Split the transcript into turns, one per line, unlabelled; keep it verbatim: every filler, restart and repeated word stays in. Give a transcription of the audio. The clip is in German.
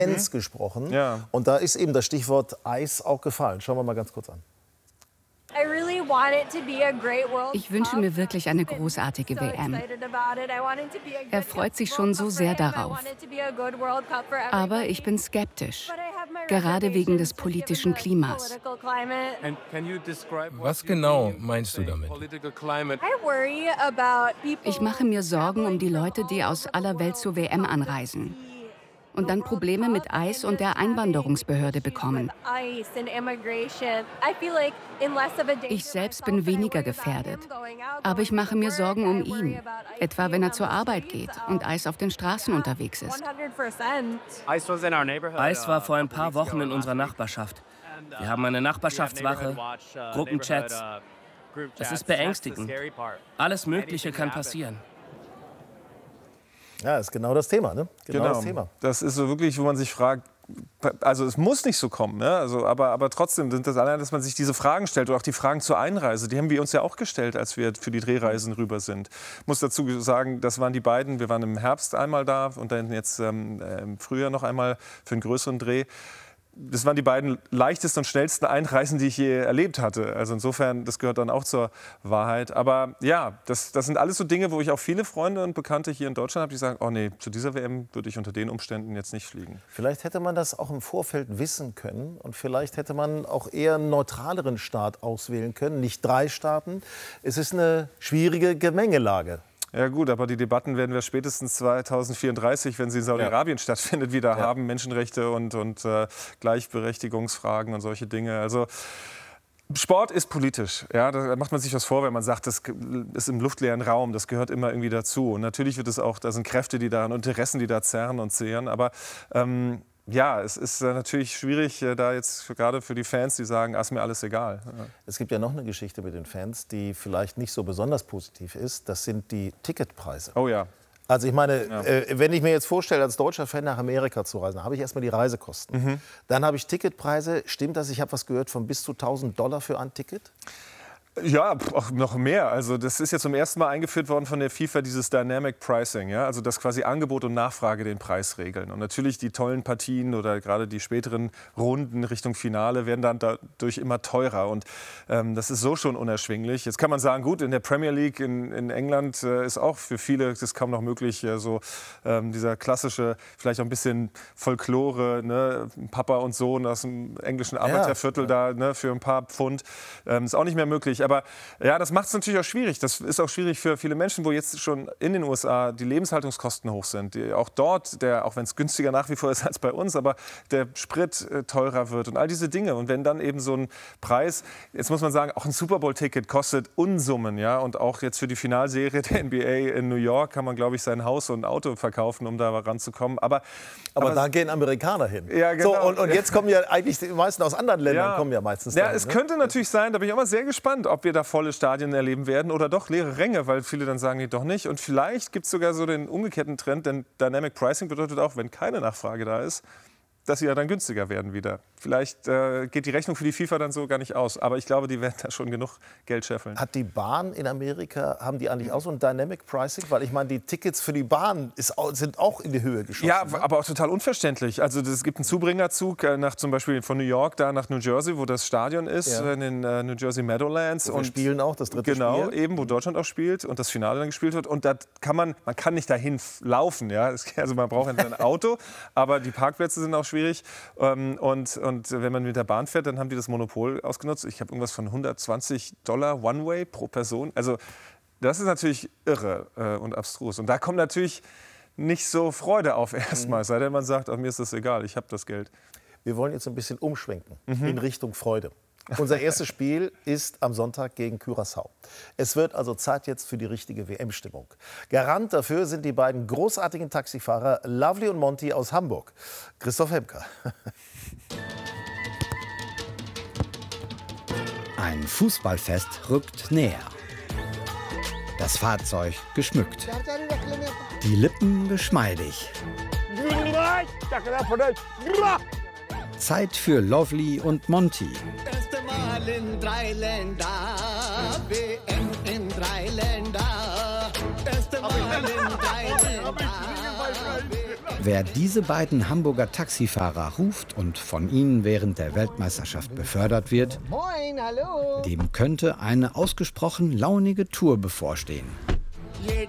Fans mhm. gesprochen.
Ja.
Und da ist eben das Stichwort Eis auch gefallen. Schauen wir mal ganz kurz an.
Ich wünsche mir wirklich eine großartige W M. Er freut sich schon so sehr darauf. Aber ich bin skeptisch, gerade wegen des politischen Klimas.
Was genau meinst du damit?
Ich mache mir Sorgen um die Leute, die aus aller Welt zur W M anreisen und dann Probleme mit Eis und der Einwanderungsbehörde bekommen. Ich selbst bin weniger gefährdet, aber ich mache mir Sorgen um ihn, etwa wenn er zur Arbeit geht und Eis auf den Straßen unterwegs ist.
Eis war vor ein paar Wochen in unserer Nachbarschaft. Wir haben eine Nachbarschaftswache, Gruppenchats. Es ist beängstigend. Alles Mögliche kann passieren.
Ja, ist genau das Thema, ne? Genau,
genau.
das Thema.
Das ist so wirklich, wo man sich fragt, also es muss nicht so kommen, ne? Also, aber, aber trotzdem sind das allein, dass man sich diese Fragen stellt oder auch die Fragen zur Einreise, die haben wir uns ja auch gestellt, als wir für die Drehreisen rüber sind. Ich muss dazu sagen, das waren die beiden, wir waren im Herbst einmal da und dann jetzt ähm, im Frühjahr noch einmal für einen größeren Dreh. Das waren die beiden leichtesten und schnellsten Einreisen, die ich je erlebt hatte. Also insofern, das gehört dann auch zur Wahrheit. Aber ja, das, das sind alles so Dinge, wo ich auch viele Freunde und Bekannte hier in Deutschland habe, die sagen, oh nee, zu dieser W M würde ich unter den Umständen jetzt nicht fliegen.
Vielleicht hätte man das auch im Vorfeld wissen können und vielleicht hätte man auch eher einen neutraleren Staat auswählen können, nicht drei Staaten. Es ist eine schwierige Gemengelage.
Ja gut, aber die Debatten werden wir spätestens zweitausendvierunddreißig, wenn sie in Saudi-Arabien ja. stattfindet, wieder ja. haben. Menschenrechte und, und äh, Gleichberechtigungsfragen und solche Dinge. Also Sport ist politisch. Ja, da macht man sich was vor, wenn man sagt, das ist im luftleeren Raum. Das gehört immer irgendwie dazu. Und natürlich wird es auch, da sind Kräfte, die da, und Interessen, die da zerren und zehren. Aber ähm, ja, es ist äh, natürlich schwierig, äh, da jetzt für, gerade für die Fans, die sagen, ist mir alles egal. Ja.
Es gibt ja noch eine Geschichte mit den Fans, die vielleicht nicht so besonders positiv ist. Das sind die Ticketpreise.
Oh ja.
Also ich meine,
ja.
äh, wenn ich mir jetzt vorstelle, als deutscher Fan nach Amerika zu reisen, habe ich erstmal die Reisekosten. Mhm. Dann habe ich Ticketpreise. Stimmt das? Ich habe was gehört von bis zu tausend Dollar für ein Ticket.
Ja, auch noch mehr. Also das ist jetzt zum ersten Mal eingeführt worden von der FIFA, dieses Dynamic Pricing, ja? Also dass quasi Angebot und Nachfrage den Preis regeln. Und natürlich die tollen Partien oder gerade die späteren Runden Richtung Finale werden dann dadurch immer teurer. Und ähm, das ist so schon unerschwinglich. Jetzt kann man sagen, gut, in der Premier League in, in England äh, ist auch für viele das ist kaum noch möglich, äh, so ähm, dieser klassische, vielleicht auch ein bisschen Folklore, ne? Papa und Sohn aus dem englischen Arbeiterviertel ja. da ne? für ein paar Pfund. Ähm, ist auch nicht mehr möglich. Aber ja, das macht es natürlich auch schwierig. Das ist auch schwierig für viele Menschen, wo jetzt schon in den U S A die Lebenshaltungskosten hoch sind. Die, auch dort, der, auch wenn es günstiger nach wie vor ist als bei uns, aber der Sprit äh, teurer wird und all diese Dinge. Und wenn dann eben so ein Preis, jetzt muss man sagen, auch ein Super Bowl-Ticket kostet Unsummen. Ja? Und auch jetzt für die Finalserie der N B A in New York kann man, glaube ich, sein Haus und ein Auto verkaufen, um da ranzukommen. Aber,
aber,
aber
da gehen Amerikaner hin.
Ja, genau.
So, und, und jetzt kommen ja eigentlich die meisten aus anderen Ländern,
ja.
kommen ja meistens
Ja,
dahin,
es
ne?
könnte natürlich sein, da bin ich auch mal sehr gespannt, ob wir da volle Stadien erleben werden oder doch leere Ränge, weil viele dann sagen, nee, doch nicht. Und vielleicht gibt es sogar so den umgekehrten Trend, denn Dynamic Pricing bedeutet auch, wenn keine Nachfrage da ist, dass sie ja dann günstiger werden wieder. Vielleicht äh, geht die Rechnung für die FIFA dann so gar nicht aus. Aber ich glaube, die werden da schon genug Geld scheffeln.
Hat die Bahn in Amerika, haben die eigentlich auch so ein Dynamic Pricing? Weil ich meine, die Tickets für die Bahn ist, sind auch in die Höhe geschossen.
Ja,
ne?
aber auch total unverständlich. Also es gibt einen Zubringerzug äh, nach, zum Beispiel von New York da nach New Jersey, wo das Stadion ist, ja. in den äh, New Jersey Meadowlands.
Und spielen auch das dritte
genau,
Spiel.
eben, wo Deutschland auch spielt und das Finale dann gespielt wird. Und da kann man, man kann nicht dahin laufen. Ja? Also man braucht ein Auto, aber die Parkplätze sind auch schwierig. Und, und wenn man mit der Bahn fährt, dann haben die das Monopol ausgenutzt. Ich habe irgendwas von hundertzwanzig Dollar One-Way pro Person. Also das ist natürlich irre äh, und abstrus. Und da kommt natürlich nicht so Freude auf erstmal, sei denn man sagt, ach, mir ist das egal, ich habe das Geld.
Wir wollen jetzt ein bisschen umschwenken
mhm.
in Richtung Freude. Unser erstes Spiel ist am Sonntag gegen Curaçao. Es wird also Zeit jetzt für die richtige W M-Stimmung. Garant dafür sind die beiden großartigen Taxifahrer Lovely und Monty aus Hamburg. Christoph Hemker.
Ein Fußballfest rückt näher. Das Fahrzeug geschmückt. Die Lippen geschmeidig. Zeit für Lovely und Monty.
Erste Mal in drei Länder, W M in drei Länder. Erste
Wer diese beiden Hamburger Taxifahrer ruft und von ihnen während der Weltmeisterschaft befördert wird, dem könnte eine ausgesprochen launige Tour bevorstehen.